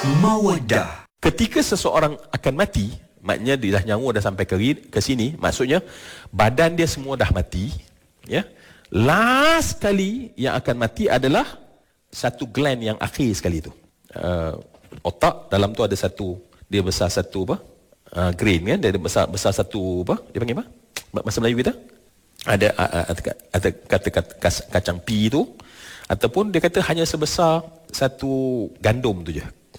Mawaddah. Ketika seseorang akan mati, maknanya dia dah nyawa dah sampai ke sini, maksudnya badan dia semua dah mati, ya. Last kali yang akan mati adalah satu gland yang akhir sekali tu. Otak dalam tu ada satu, dia besar satu apa? Grain kan, dia besar satu apa? Dia panggil apa? Bahasa Melayu kita? Ada kata kacang pi tu, ataupun dia kata hanya sebesar satu gandum tu je.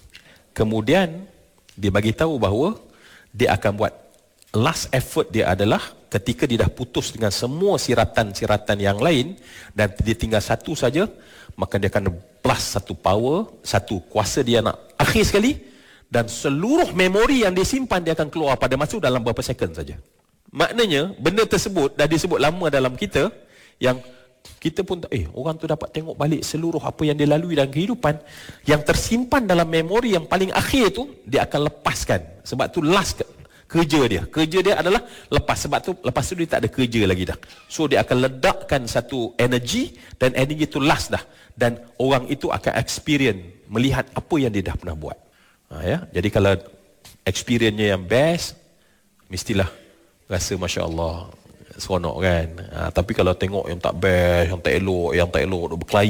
Kemudian dia bagi tahu bahawa dia akan buat last effort dia adalah ketika dia dah putus dengan semua siratan-siratan yang lain dan dia tinggal satu saja, maka dia akan blast satu power, satu kuasa dia nak akhir sekali, dan seluruh memori yang dia simpan dia akan keluar pada masa dalam beberapa second saja. Maknanya benda tersebut dah disebut lama dalam kita, yang kita pun orang tu dapat tengok balik seluruh apa yang dia lalui dalam kehidupan, yang tersimpan dalam memori yang paling akhir tu dia akan lepaskan. Sebab tu last kerja dia adalah lepas. Sebab tu lepas tu dia tak ada kerja lagi dah. So dia akan ledakkan satu energi, dan energi tu last dah, dan orang itu akan experience melihat apa yang dia dah pernah buat. Ya, jadi kalau experience-nya yang best, mestilah rasa Masya Allah, seronok kan. Tapi kalau tengok yang tak best, yang tak elok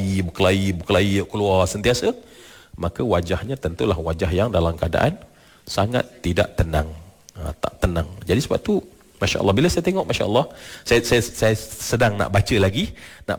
berkelahi keluar sentiasa, maka wajahnya tentulah wajah yang dalam keadaan sangat tidak tenang, tak tenang. Jadi sebab tu Masya Allah, bila saya tengok Masya Allah, saya sedang nak baca lagi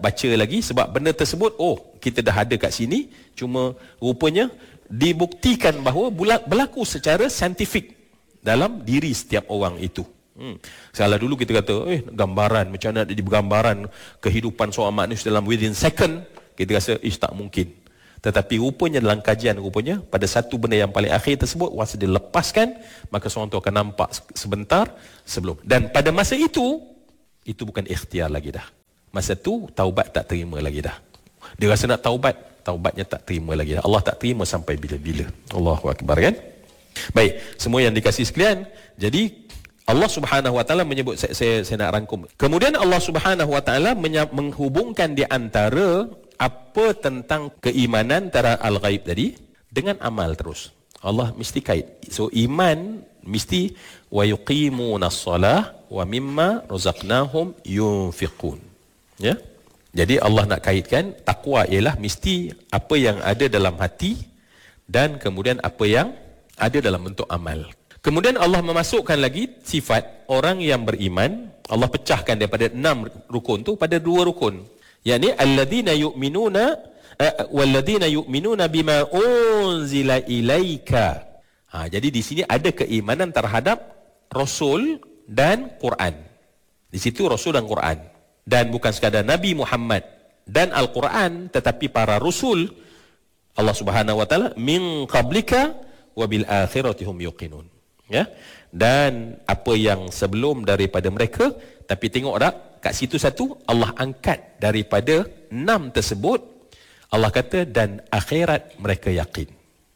sebab benda tersebut, kita dah ada kat sini, cuma rupanya dibuktikan bahawa berlaku secara saintifik dalam diri setiap orang itu. Salah dulu kita kata gambaran, macam mana dia bergambaran kehidupan seorang manusia dalam within second, kita rasa tak mungkin. Tetapi rupanya dalam kajian, rupanya pada satu benda yang paling akhir tersebut, masa dia lepaskan, maka seorang tu akan nampak sebentar sebelum. Dan pada masa itu bukan ikhtiar lagi dah. Masa tu taubat tak terima lagi dah. Dia rasa nak taubatnya tak terima lagi dah. Allah tak terima sampai bila-bila. Allahu Akbar kan. Baik, semua yang dikasih sekalian, jadi Allah Subhanahu Wa Taala menyebut, saya nak rangkum. Kemudian Allah Subhanahu Wa Taala menghubungkan di antara apa tentang keimanan antara al-ghaib tadi dengan amal terus. Allah mesti kait. So iman mesti wa yuqimunas shalah wa mimma razaqnahum yunfiqun. Ya. Jadi Allah nak kaitkan takwa ialah mesti apa yang ada dalam hati dan kemudian apa yang ada dalam bentuk amal. Kemudian Allah memasukkan lagi sifat orang yang beriman. Allah pecahkan daripada 6 rukun tu pada 2 rukun. Yani alladzina yu'minuna walladzina yu'minuna bima unzila ilaika. Jadi di sini ada keimanan terhadap Rasul dan Quran. Di situ Rasul dan Quran. Dan bukan sekadar Nabi Muhammad dan Al-Quran, tetapi para Rasul Allah Subhanahu Wa Taala min qablika wa bil akhirati hum yuqinun. Ya, dan apa yang sebelum daripada mereka. Tapi tengok tak, kat situ satu Allah angkat daripada 6 tersebut, Allah kata dan akhirat mereka yakin.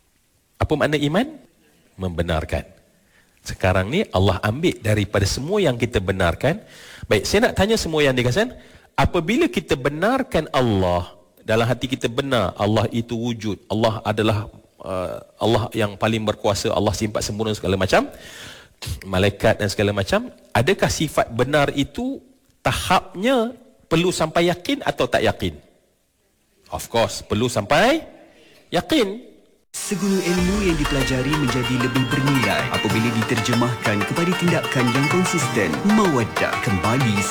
Apa makna iman? Membenarkan. Sekarang ni Allah ambil daripada semua yang kita benarkan. Baik, saya nak tanya semua yang dikatakan, apabila kita benarkan Allah, dalam hati kita benar Allah itu wujud, Allah adalah Allah yang paling berkuasa, Allah sifat sempurna segala macam, malaikat dan segala macam, adakah sifat benar itu tahapnya perlu sampai yakin atau tak yakin? Of course, perlu sampai yakin. Segala ilmu yang dipelajari menjadi lebih bernilai apabila diterjemahkan kepada tindakan yang konsisten. Mawaddah kembali